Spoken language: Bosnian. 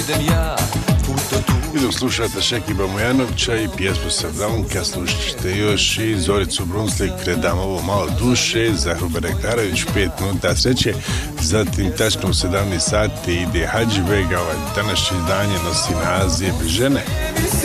idem ja puto tu. I dok slušate Šekiba Mujanovića i pjesmu Sardonka, slušat ćete još i Zoricu Brunslik, Predam ovo malo duše, Zahru Berektarović, 5 minuta sreće, zatim tačno u 17 sati ide Hadžibega, ovaj današnje izdanje nosi naziv Žene.